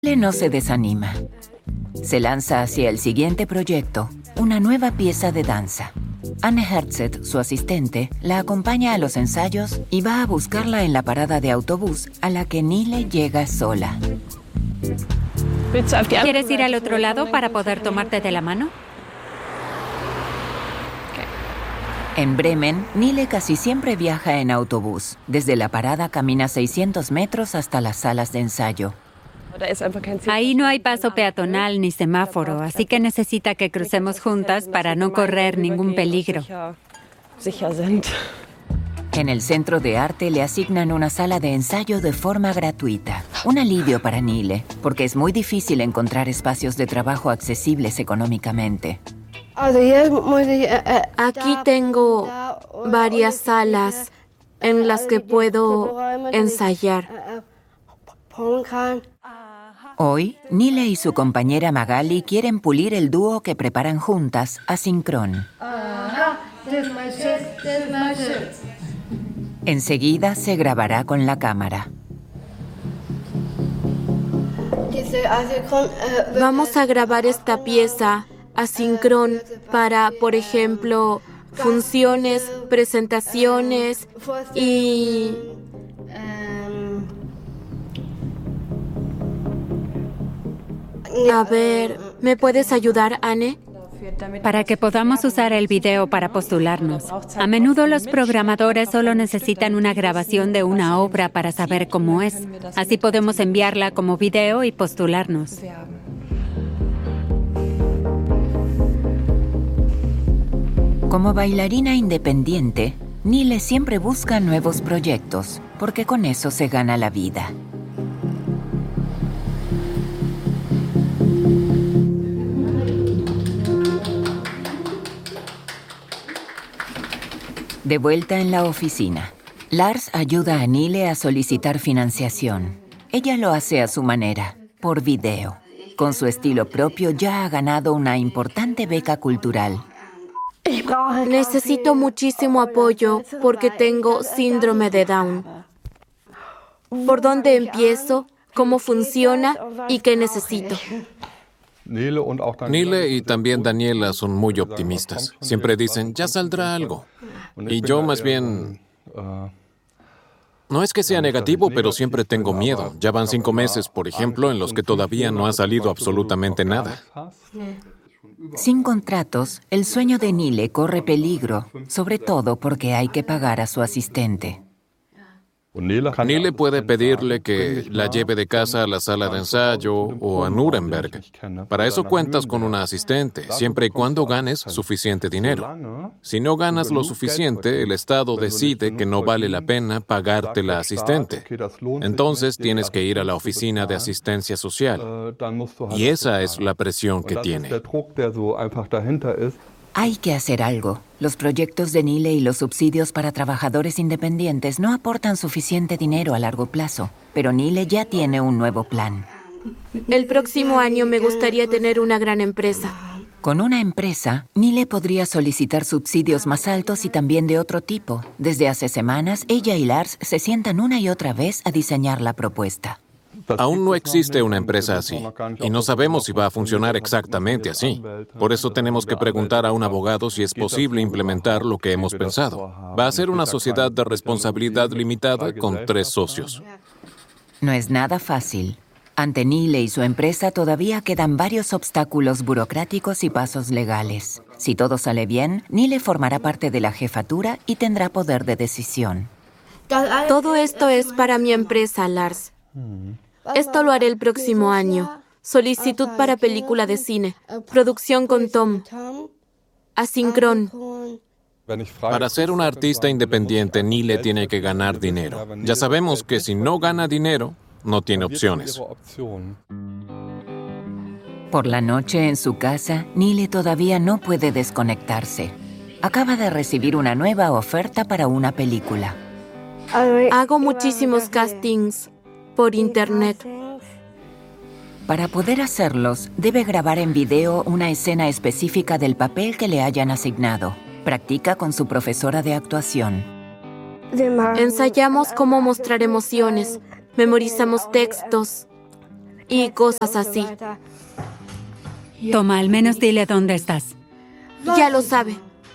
Nile no se desanima. Se lanza hacia el siguiente proyecto, una nueva pieza de danza. Anne Herzet, su asistente, la acompaña a los ensayos y va a buscarla en la parada de autobús a la que Nile llega sola. ¿Quieres ir al otro lado para poder tomarte de la mano? En Bremen, Nile casi siempre viaja en autobús. Desde la parada camina 600 metros hasta las salas de ensayo. Ahí no hay paso peatonal ni semáforo, así que necesita que crucemos juntas para no correr ningún peligro. En el Centro de Arte le asignan una sala de ensayo de forma gratuita. Un alivio para Nile, porque es muy difícil encontrar espacios de trabajo accesibles económicamente. Aquí tengo varias salas en las que puedo ensayar. Hoy, Nile y su compañera Magali quieren pulir el dúo que preparan juntas, Asynchron. Enseguida se grabará con la cámara. Vamos a grabar esta pieza Asynchron para, por ejemplo, funciones, presentaciones y... A ver, ¿me puedes ayudar, Anne? Para que podamos usar el video para postularnos. A menudo los programadores solo necesitan una grabación de una obra para saber cómo es. Así podemos enviarla como video y postularnos. Como bailarina independiente, Nile siempre busca nuevos proyectos, porque con eso se gana la vida. De vuelta en la oficina, Lars ayuda a Nile a solicitar financiación. Ella lo hace a su manera, por video. Con su estilo propio ya ha ganado una importante beca cultural. Necesito muchísimo apoyo porque tengo síndrome de Down. ¿Por dónde empiezo? ¿Cómo funciona? ¿Y qué necesito? Nile y también Daniela son muy optimistas. Siempre dicen, ya saldrá algo. Y yo más bien... No es que sea negativo, pero siempre tengo miedo. Ya van 5 meses, por ejemplo, en los que todavía no ha salido absolutamente nada. Sin contratos, el sueño de Nile corre peligro, sobre todo porque hay que pagar a su asistente. Nile puede pedirle que la lleve de casa a la sala de ensayo o a Nuremberg. Para eso cuentas con una asistente, siempre y cuando ganes suficiente dinero. Si no ganas lo suficiente, el Estado decide que no vale la pena pagarte la asistente. Entonces tienes que ir a la oficina de asistencia social. Y esa es la presión que tiene. Hay que hacer algo. Los proyectos de Nile y los subsidios para trabajadores independientes no aportan suficiente dinero a largo plazo, pero Nile ya tiene un nuevo plan. El próximo año me gustaría tener una gran empresa. Con una empresa, Nile podría solicitar subsidios más altos y también de otro tipo. Desde hace semanas, ella y Lars se sientan una y otra vez a diseñar la propuesta. Aún no existe una empresa así, y no sabemos si va a funcionar exactamente así. Por eso tenemos que preguntar a un abogado si es posible implementar lo que hemos pensado. Va a ser una sociedad de responsabilidad limitada con 3 socios. No es nada fácil. Ante Nile y su empresa todavía quedan varios obstáculos burocráticos y pasos legales. Si todo sale bien, Nile formará parte de la jefatura y tendrá poder de decisión. Todo esto es para mi empresa, Lars. Esto lo haré el próximo año. Solicitud para película de cine. Producción con Tom. Asynchron. Para ser una artista independiente, Nile tiene que ganar dinero. Ya sabemos que si no gana dinero, no tiene opciones. Por la noche en su casa, Nile todavía no puede desconectarse. Acaba de recibir una nueva oferta para una película. Hago muchísimos castings por internet. Para poder hacerlos, debe grabar en video una escena específica del papel que le hayan asignado. Practica con su profesora de actuación. Ensayamos cómo mostrar emociones, memorizamos textos y cosas así. Toma, al menos dile dónde estás. Ya lo sabe.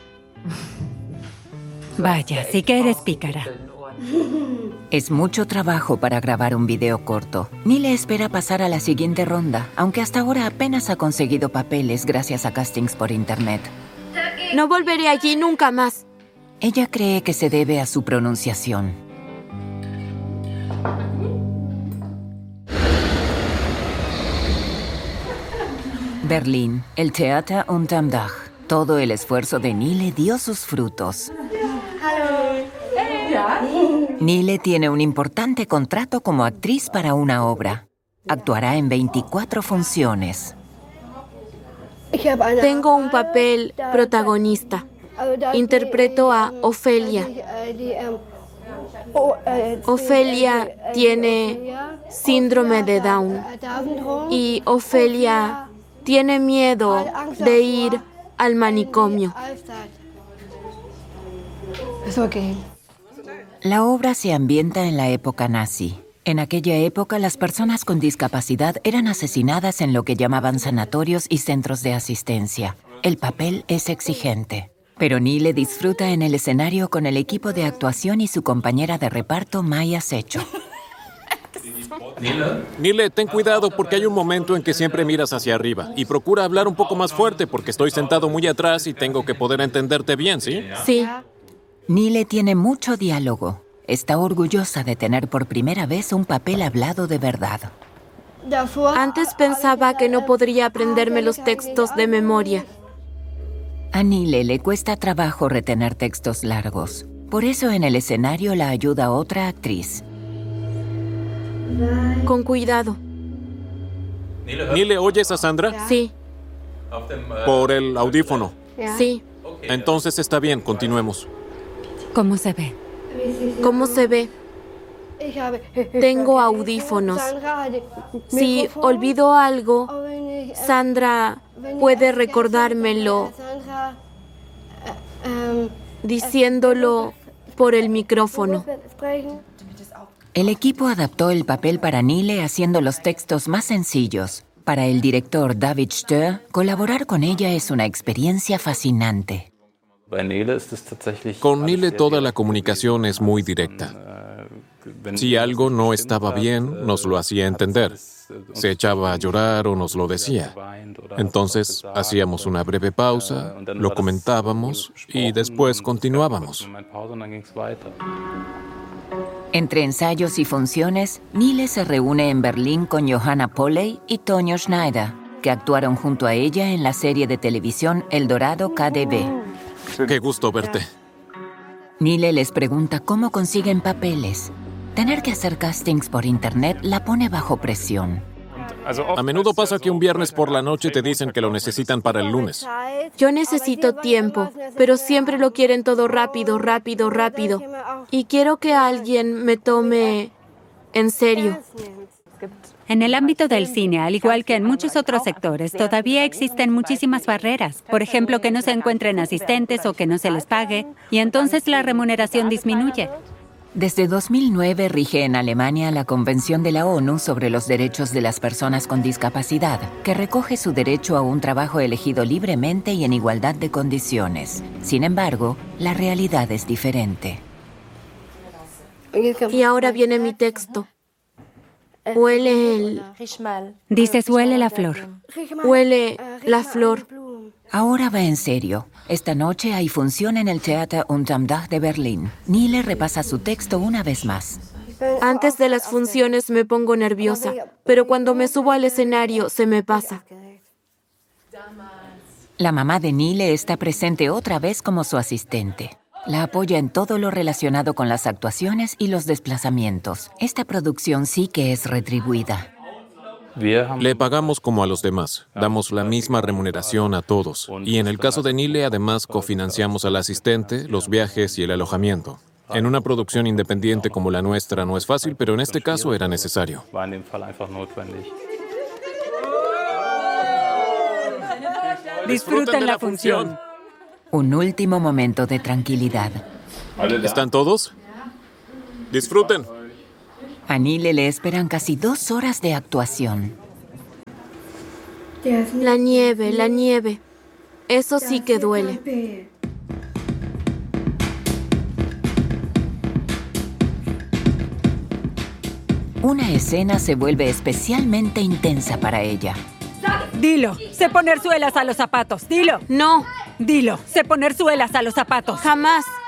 Vaya, sí que eres pícara. Es mucho trabajo para grabar un video corto. Nile espera pasar a la siguiente ronda, aunque hasta ahora apenas ha conseguido papeles gracias a castings por internet. No volveré allí nunca más. Ella cree que se debe a su pronunciación. Berlín, el Theater unterm Dach. Todo el esfuerzo de Nile dio sus frutos. Nile tiene un importante contrato como actriz para una obra. Actuará en 24 funciones. Tengo un papel protagonista. Interpreto a Ofelia. Ofelia tiene síndrome de Down y Ofelia tiene miedo de ir al manicomio. La obra se ambienta en la época nazi. En aquella época, las personas con discapacidad eran asesinadas en lo que llamaban sanatorios y centros de asistencia. El papel es exigente. Pero Nile disfruta en el escenario con el equipo de actuación y su compañera de reparto, Maya Secho. Nile, ten cuidado porque hay un momento en que siempre miras hacia arriba. Y procura hablar un poco más fuerte porque estoy sentado muy atrás y tengo que poder entenderte bien, ¿sí? Sí. Nile tiene mucho diálogo. Está orgullosa de tener por primera vez un papel hablado de verdad. Antes pensaba que no podría aprenderme los textos de memoria. A Nile le cuesta trabajo retener textos largos. Por eso en el escenario la ayuda otra actriz. Con cuidado. Nile, ¿oyes a Sandra? Sí, Por el audífono. sí. Entonces está bien, continuemos. ¿Cómo se ve? ¿Cómo se ve? Tengo audífonos. Si olvido algo, Sandra puede recordármelo diciéndolo por el micrófono. El equipo adaptó el papel para Nile haciendo los textos más sencillos. Para el director David Stör, colaborar con ella es una experiencia fascinante. Con Nile toda la comunicación es muy directa. Si algo no estaba bien, nos lo hacía entender. Se echaba a llorar o nos lo decía. Entonces hacíamos una breve pausa, lo comentábamos y después continuábamos. Entre ensayos y funciones, Nile se reúne en Berlín con Johanna Polley y Tonio Schneider, que actuaron junto a ella en la serie de televisión El Dorado KDB. Qué gusto verte. Nile les pregunta cómo consiguen papeles. Tener que hacer castings por internet la pone bajo presión. A menudo pasa que un viernes por la noche te dicen que lo necesitan para el lunes. Yo necesito tiempo, pero siempre lo quieren todo rápido, rápido, rápido. Y quiero que alguien me tome en serio. En el ámbito del cine, al igual que en muchos otros sectores, todavía existen muchísimas barreras. Por ejemplo, que no se encuentren asistentes o que no se les pague, y entonces la remuneración disminuye. Desde 2009 rige en Alemania la Convención de la ONU sobre los Derechos de las Personas con Discapacidad, que recoge su derecho a un trabajo elegido libremente y en igualdad de condiciones. Sin embargo, la realidad es diferente. Y ahora viene mi texto. Huele el... Dices, huele la flor. Huele la flor. Ahora va en serio. Esta noche hay función en el Theater unterm Dach de Berlín. Nile repasa su texto una vez más. Antes de las funciones me pongo nerviosa, pero cuando me subo al escenario se me pasa. La mamá de Nile está presente otra vez como su asistente. La apoya en todo lo relacionado con las actuaciones y los desplazamientos. Esta producción sí que es retribuida. Le pagamos como a los demás. Damos la misma remuneración a todos. Y en el caso de Nile, además, cofinanciamos al asistente, los viajes y el alojamiento. En una producción independiente como la nuestra no es fácil, pero en este caso era necesario. Disfruten la función. Un último momento de tranquilidad. ¿Están todos? Disfruten. A Nile le esperan casi 2 horas de actuación. La nieve, la nieve. Eso sí que duele. Una escena se vuelve especialmente intensa para ella. Dilo, sé poner suelas a los zapatos, dilo. No, Dilo, sé poner suelas a los zapatos. jamás.